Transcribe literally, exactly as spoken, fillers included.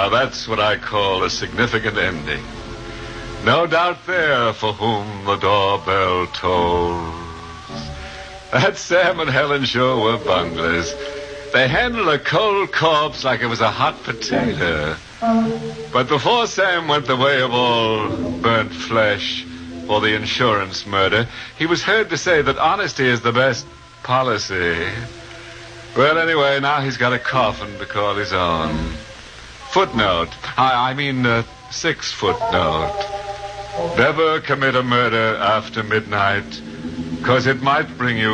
Now that's what I call a significant ending. No doubt there for whom the doorbell tolls. That Sam and Helen sure were bunglers. They handled a cold corpse like it was a hot potato. But before Sam went the way of all burnt flesh for the insurance murder, he was heard to say that honesty is the best policy. Well, anyway, now he's got a coffin to call his own. Footnote. I, I mean, uh, six footnote. Never commit a murder after midnight, because it might bring you